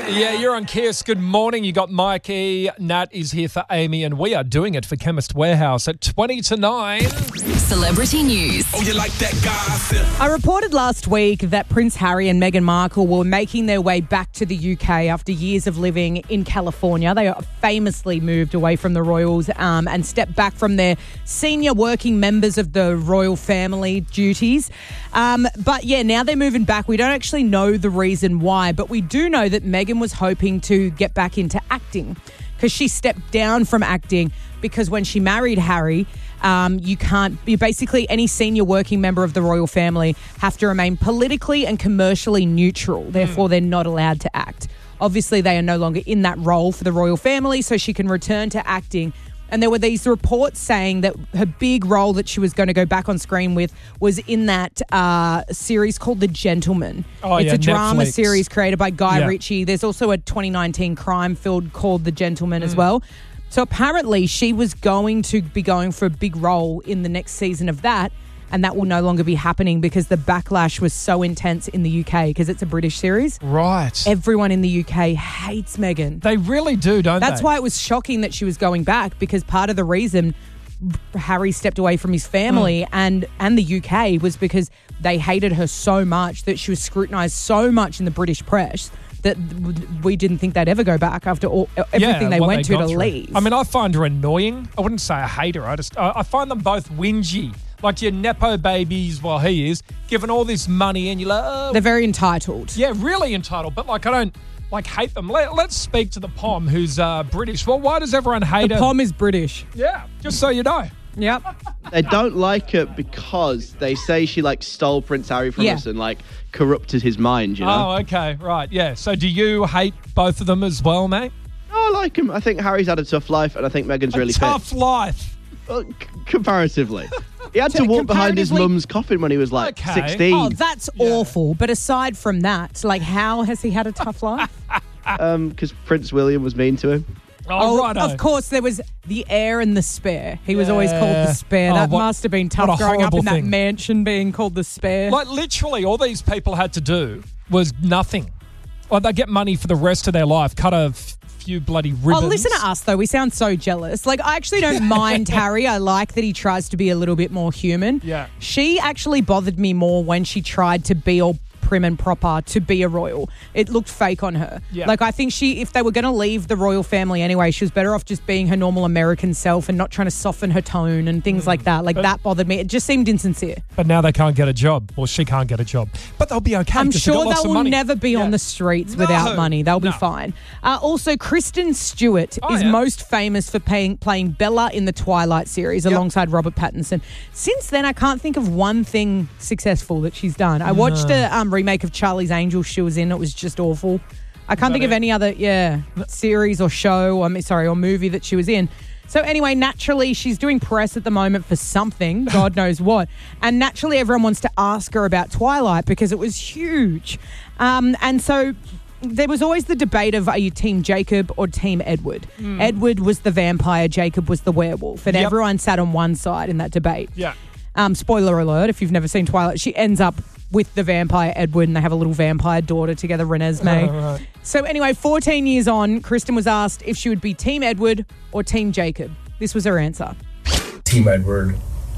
Yeah, you're on Kiss. Good morning. You got Mikey. Nat is here for Amy, and we are doing it for Chemist Warehouse at 20 to 9. Celebrity news. Oh, you like that gossip? I reported last week that Prince Harry and Meghan Markle were making their way back to the UK after years of living in California. They famously moved away from the royals and stepped back from their senior working members of the royal family duties. But yeah, now they're moving back. We don't actually know the reason why, but we do know that Meghan was hoping to get back into acting because she stepped down from acting because when she married Harry, basically any senior working member of the royal family have to remain politically and commercially neutral. Therefore, they're not allowed to act. Obviously, they are no longer in that role for the royal family, so she can return to acting. And there were these reports saying that her big role that she was going to go back on screen with was in that series called The Gentleman. It's a drama Netflix series created by Guy Ritchie. There's also a 2019 crime film called The Gentleman as well. So apparently she was going to be going for a big role in the next season of that, and that will no longer be happening because the backlash was so intense in the UK because it's a British series. Right. Everyone in the UK hates Meghan. They really do, don't they? That's why it was shocking that she was going back, because part of the reason Harry stepped away from his family and the UK was because they hated her so much that she was scrutinised so much in the British press that we didn't think they'd ever go back after everything they went to leave. I mean, I find her annoying. I wouldn't say I hate her. I find them both whingy. Like your Nepo babies, well, he is, giving all this money and you're like, oh. They're very entitled. Yeah, really entitled. But I don't hate them. Let's speak to the Pom, who's British. Well, why does everyone hate her? The Pom is British. Yeah, just so you know. Yep. They don't like her because they say she stole Prince Harry from us and corrupted his mind, you know? Oh, okay, right, yeah. So do you hate both of them as well, mate? No, I like him. I think Harry's had a tough life and I think Meghan's really tough life. Well, comparatively. He had to walk behind his mum's coffin when he was 16. Oh, that's awful. But aside from that, how has he had a tough life? Because Prince William was mean to him. Oh, righto. Of course, there was the heir and the spare. He was always called the spare. That must have been tough growing up in that mansion being called the spare. Literally, all these people had to do was nothing. They get money for the rest of their life, cut a few bloody ribbons. Oh, listen to us, though. We sound so jealous. I actually don't mind Harry. I like that he tries to be a little bit more human. Yeah. She actually bothered me more when she tried to be all prim and proper to be a royal. It looked fake on her. Yeah. I think if they were going to leave the royal family anyway, she was better off just being her normal American self and not trying to soften her tone and things like that. That bothered me. It just seemed insincere. But now they can't get a job, or she can't get a job. But they'll be okay. I'm sure they will never be on the streets without money. They'll be fine. Also, Kristen Stewart is most famous for playing Bella in the Twilight series alongside Robert Pattinson. Since then, I can't think of one thing successful that she's done. I watched a remake of Charlie's Angels she was in. It was just awful. I can't think of any other series or show or movie that she was in. So anyway, naturally, she's doing press at the moment for something, God knows what. And naturally, everyone wants to ask her about Twilight because it was huge. And so there was always the debate of, are you Team Jacob or Team Edward? Edward was the vampire, Jacob was the werewolf. And everyone sat on one side in that debate. Yeah. Spoiler alert, if you've never seen Twilight, she ends up with the vampire Edward and they have a little vampire daughter together, Renesmee. Right. So anyway, 14 years on, Kristen was asked if she would be Team Edward or Team Jacob. This was her answer. Team Edward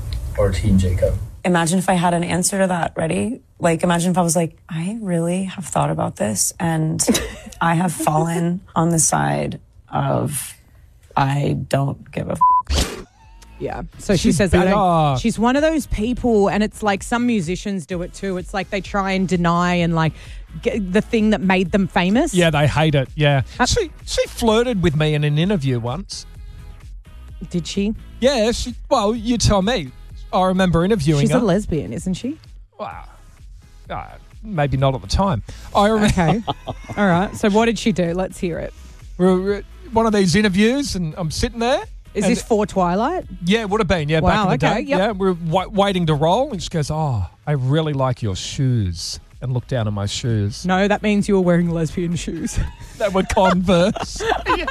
or Team Jacob. Imagine if I had an answer to that ready. Imagine if I was I really have thought about this and I have fallen on the side of I don't give a Yeah. So she says, she's one of those people, and it's some musicians do it too. It's they try and deny and get the thing that made them famous. Yeah, they hate it. Yeah. She flirted with me in an interview once. Did she? Yeah. Well, you tell me. I remember interviewing her. She's a lesbian, isn't she? Wow. Maybe not at the time. I remember. Okay. All right. So what did she do? Let's hear it. We're one of these interviews, and I'm sitting there. Is this for Twilight? Yeah, it would have been. Yeah, wow, back in the day. Yep. Yeah, we're waiting to roll, and she goes, "Oh, I really like your shoes," and looked down at my shoes. No, that means you were wearing lesbian shoes. That were Converse.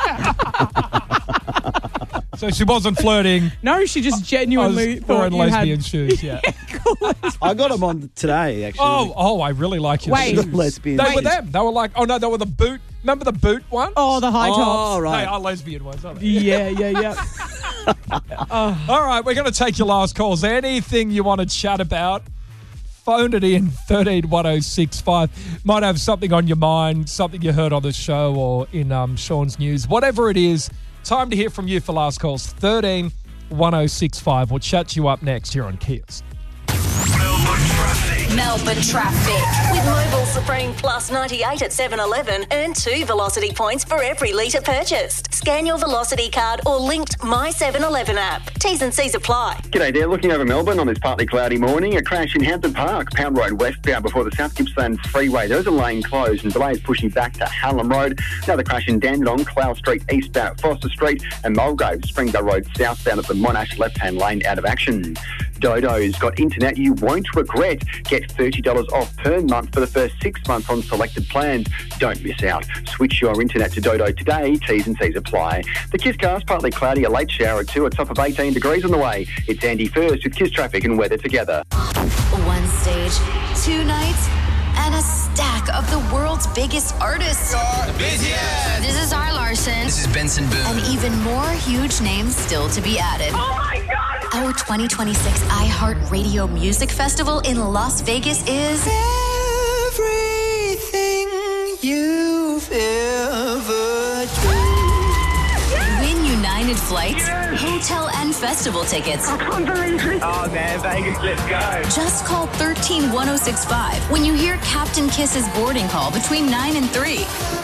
So she wasn't flirting. No, she just genuinely thought wearing you lesbian had... shoes. Yeah. Cool. I got them on today, actually. Oh, I really like your Wait. shoes. Lesbian They shoes. were them. They were they were the boot Remember the boot one? Oh, the high tops. Oh, right. They are lesbian ones, aren't they? Yeah. All right, we're going to take your last calls. Anything you want to chat about, phone it in 131065. Might have something on your mind, something you heard on the show or in Sean's news. Whatever it is, time to hear from you for last calls. 131065. We'll chat you up next here on Kiss. Melbourne traffic. With Mobil Supreme Plus 98 at 7-Eleven, earn 2 Velocity points for every litre purchased. Scan your Velocity card or linked My 7-Eleven app. T's and C's apply. G'day there. Looking over Melbourne on this partly cloudy morning. A crash in Hampton Park, Pound Road westbound before the South Gippsland Freeway. There is a lane closed and delays pushing back to Hallam Road. Another crash in Dandenong, Clough Street eastbound at Foster Street, and Mulgrave, Springdale Road southbound at the Monash left-hand lane out of action. Dodo's got internet you won't regret. Get $30 off per month for the first 6 months on selected plans. Don't miss out. Switch your internet to Dodo today. T's and C's apply. The Kiss Cast, partly cloudy, a late shower too, a top of 18 degrees on the way. It's Andy first with Kiss Traffic and weather together. One stage, 2 nights, and a stack of the world's biggest artists. This is R. Larson. This is Benson Boone. And even more huge names still to be added. Oh my God! Our 2026 iHeartRadio Music Festival in Las Vegas is Everything you've ever dreamed. Win United Flights, hotel and festival tickets. I can't believe it. Oh man, Vegas, let's go. Just call 131065 when you hear Captain Kiss's boarding call between 9 and 3.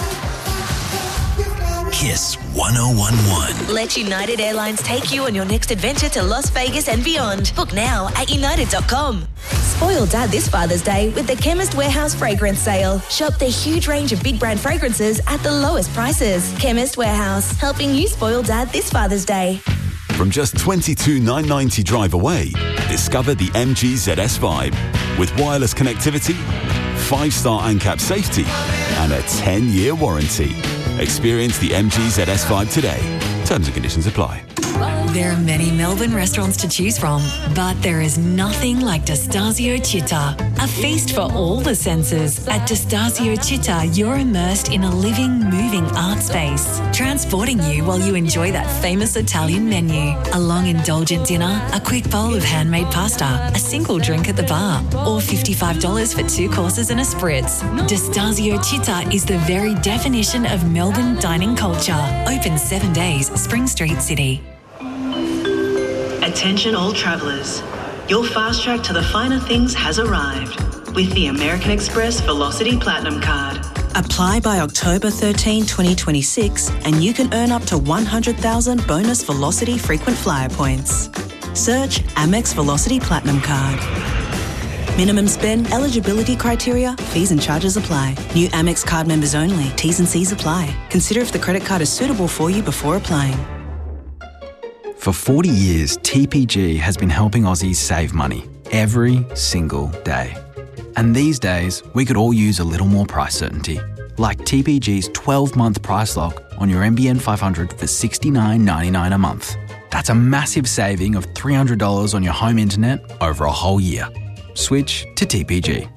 Kiss 1011. Let United Airlines take you on your next adventure to Las Vegas and beyond. Book now at united.com. Spoil Dad this Father's Day with the Chemist Warehouse Fragrance Sale. Shop the huge range of big brand fragrances at the lowest prices. Chemist Warehouse, helping you spoil Dad this Father's Day. From just $22,990 drive away, discover the MG ZS Vibe. With wireless connectivity, 5-star ANCAP safety, and a 10-year warranty. Experience the MG ZS Vibe today. Terms and conditions apply. There are many Melbourne restaurants to choose from, but there is nothing like Destasio Città, a feast for all the senses. At Destasio Città, you're immersed in a living, moving art space, transporting you while you enjoy that famous Italian menu. A long, indulgent dinner, a quick bowl of handmade pasta, a single drink at the bar, or $55 for 2 courses and a spritz. Destasio Città is the very definition of Melbourne dining culture. Open 7 days, Spring Street, City. Attention all travellers. Your fast track to the finer things has arrived with the American Express Velocity Platinum Card. Apply by October 13, 2026 and you can earn up to 100,000 bonus Velocity frequent flyer points. Search Amex Velocity Platinum Card. Minimum spend, eligibility criteria, fees and charges apply. New Amex card members only. T's and C's apply. Consider if the credit card is suitable for you before applying. For 40 years, TPG has been helping Aussies save money every single day. And these days, we could all use a little more price certainty. Like TPG's 12-month price lock on your NBN 500 for $69.99 a month. That's a massive saving of $300 on your home internet over a whole year. Switch to TPG.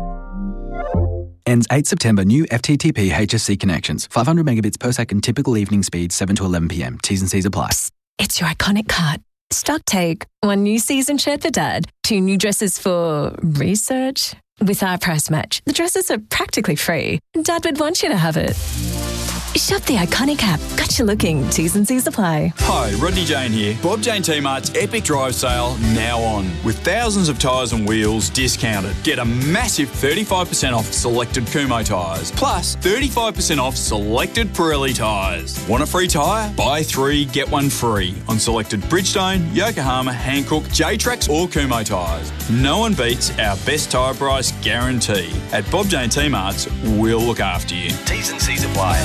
Ends 8 September. New FTTP HSC connections. 500 megabits per second. Typical evening speed 7 to 11 p.m. T's and C's apply. It's your iconic cut. Stock take. 1 new season shirt for Dad. 2 new dresses for research. With our price match, the dresses are practically free. Dad would want you to have it. Shop the iconic app. Got you looking. T's and C's apply. Hi, Rodney Jane here. Bob Jane T-Mart's Epic Drive Sale now on. With thousands of tyres and wheels discounted. Get a massive 35% off selected Kumho tyres. Plus 35% off selected Pirelli tyres. Want a free tyre? Buy 3, get 1 free on selected Bridgestone, Yokohama, Hankook, J-Trax or Kumho tyres. No one beats our best tyre price guarantee. At Bob Jane T-Mart's, we'll look after you. T's and C's apply.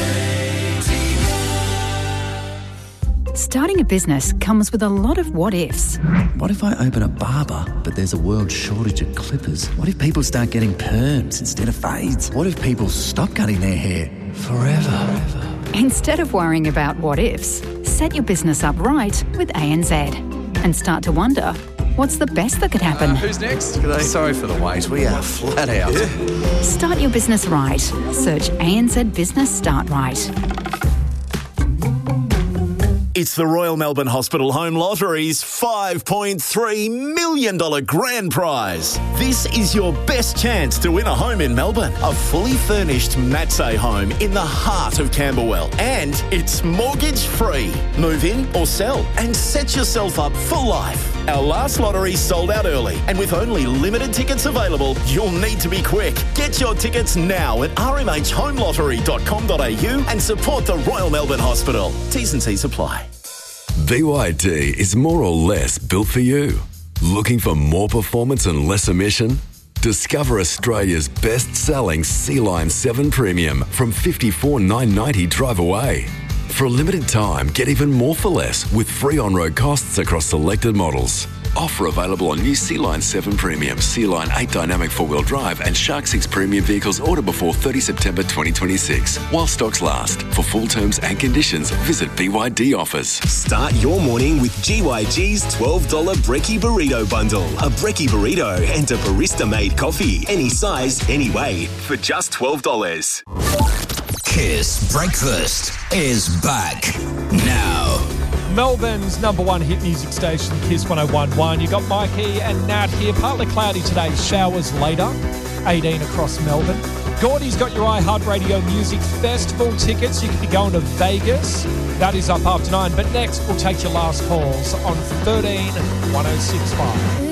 Starting a business comes with a lot of what-ifs. What if I open a barber, but there's a world shortage of clippers? What if people start getting perms instead of fades? What if people stop cutting their hair forever? Instead of worrying about what-ifs, set your business up right with ANZ and start to wonder, What's the best that could happen? Who's next? G'day. Sorry for the wait. We are flat out. Start your business right. Search ANZ Business Start Right. It's the Royal Melbourne Hospital Home Lottery's $5.3 million grand prize. This is your best chance to win a home in Melbourne. A fully furnished Matsay home in the heart of Camberwell. And it's mortgage free. Move in or sell and set yourself up for life. Our last lottery sold out early, and with only limited tickets available, you'll need to be quick. Get your tickets now at rmhhomelottery.com.au and support the Royal Melbourne Hospital. T's and C's apply. BYD is more or less built for you. Looking for more performance and less emission? Discover Australia's best-selling Sea-Line 7 Premium from $54,990 drive away. For a limited time, get even more for less with free on-road costs across selected models. Offer available on new Sea-Line 7 Premium, Sea-Line 8 Dynamic 4-wheel drive and Shark 6 Premium vehicles ordered before 30 September 2026. While stocks last. For full terms and conditions, visit BYD Offers. Start your morning with GYG's $12 Brekkie Burrito Bundle. A Brekkie Burrito and a barista-made coffee. Any size, any way, for just $12. Kiss Breakfast is back now. Melbourne's number one hit music station, Kiss 101.1. You got Mikey and Nat here. Partly cloudy today, showers later, 18 across Melbourne. Gordy's got your iHeartRadio Music Festival tickets. You can be going to Vegas. That is up after 9. But next, we'll take your last calls on 13 1065.